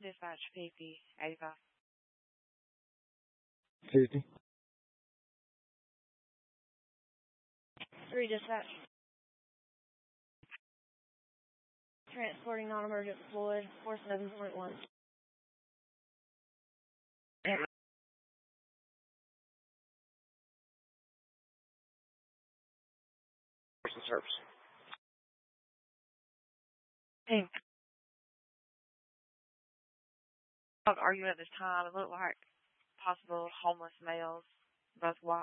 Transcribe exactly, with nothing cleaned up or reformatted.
Dispatch P P eighty-five. fifty. Three dispatch. Transporting non-emergent fluid, four seven point one. Service. Hey. Are you at this time? It looked like possible homeless males, both white